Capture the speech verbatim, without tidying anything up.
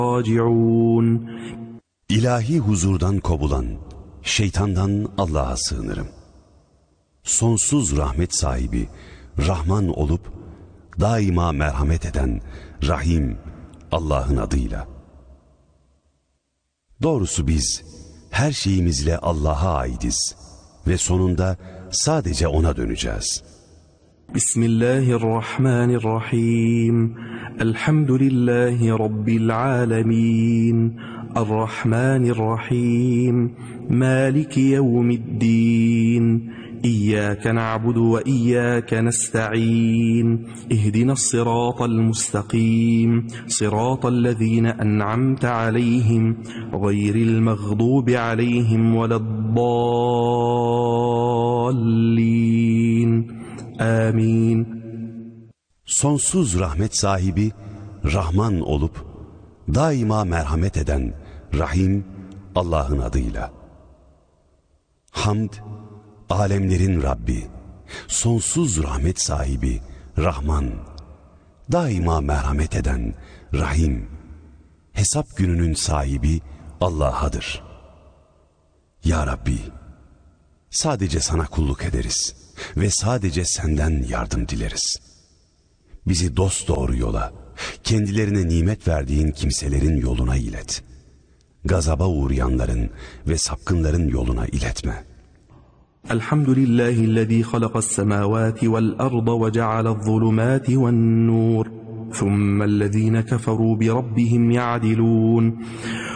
راجعون. İlahi huzurdan kovulan şeytandan Allah'a sığınırım. Sonsuz rahmet sahibi, Rahman olup daima merhamet eden Rahim Allah'ın adıyla. Doğrusu biz her şeyimizle Allah'a aidiz ve sonunda sadece O'na döneceğiz. Bismillahirrahmanirrahim. Elhamdülillahi Rabbil alemin. Errahmanirrahim. Maliki yevmiddin. İyyâke na'budu ve iyyâke nesta'in. İhdinas-sirâtal mustakîm. Sirâtallezîne en'amte aleyhim. Gayril mağdûbi aleyhim veleddâllîn. Amin. Sonsuz rahmet sahibi, Rahman olup daima merhamet eden Rahim Allah'ın adıyla. Hamd, alemlerin Rabbi, sonsuz rahmet sahibi, Rahman, daima merhamet eden Rahim, hesap gününün sahibi Allah'adır. Ya Rabbi, sadece sana kulluk ederiz ve sadece senden yardım dileriz. Bizi dosdoğru yola, kendilerine nimet verdiğin kimselerin yoluna ilet. Gazaba uğrayanların ve sapkınların yoluna iletme. Elhamdülillahillezî halaqas-semâvâti vel-arda ve ceale'z-zulumâti ven-nûr. ثُمَّ الَّذ۪ينَ كَفَرُوا بِرَبِّهِمْ يَعْدِلُونَ